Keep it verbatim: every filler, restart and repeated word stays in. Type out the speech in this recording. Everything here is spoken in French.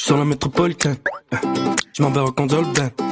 J'suis sur la métropolitaine. Je m'en vais reconduire le ben.